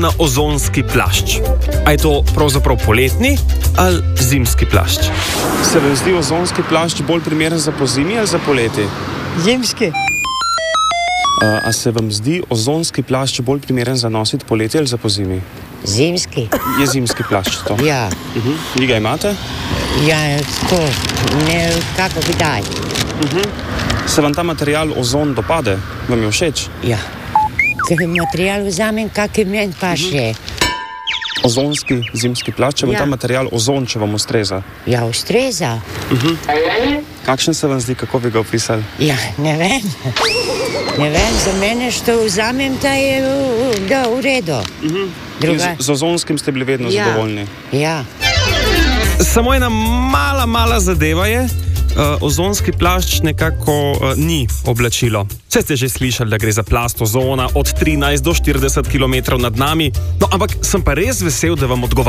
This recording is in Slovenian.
na ozonski plašč. A je to pravzaprav poletni ali zimski plašč? Se vam zdi ozonski plašč bolj primeren za pozimi ali za poleti? Zimski. A se vam zdi ozonski plašč bolj primeren za nositi poleti ali za pozimi? Zimski. Je zimski plašč to? Ja. Vi ga imate? Ja, to. Ne, kako kdaj. Se vam ta material ozon dopade? Vam je všeč? Ja. Ker material vzamem, kak je meni pa še. Ozonski zimski plašč, če vam Ja. ta material ozon, če vam ustreza. Ja, ustreza. Kakšen se vam zdi, kako bi ga opisali? Ja, ne vem. Ne vem, za mene, što vzamem, ta je v redu. Druga. Z ozonskim ste bili vedno zadovoljni. Ja. Samo ena mala zadeva je, ozonski plašč nekako ni oblačilo. Vse ste že slišali, da gre za plast ozona od 13 do 40 km nad nami, no ampak sem pa res vesel, da vam odgovarjam.